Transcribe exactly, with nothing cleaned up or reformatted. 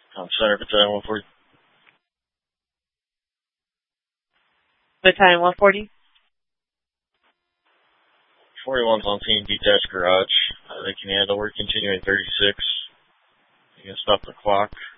Um, Center Battalion one forty. Battalion one forty. forty-one's on scene, detached garage. Uh, they can handle. We're continuing thirty-six. You can stop the clock.